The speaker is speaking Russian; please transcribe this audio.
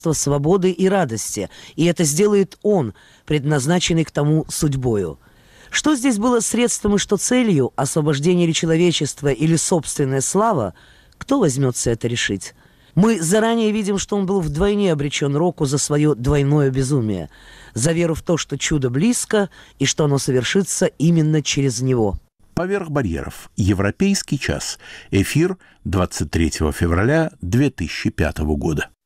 свободы и радости, и это сделает он, предназначенный к тому судьбою. Что здесь было средством и что целью, освобождение ли человечества или собственная слава, кто возьмется это решить? Мы заранее видим, что он был вдвойне обречен року за свое двойное безумие, за веру в то, что чудо близко и что оно совершится именно через него. «Поверх барьеров. Европейский час». Эфир 23 февраля 2005 года.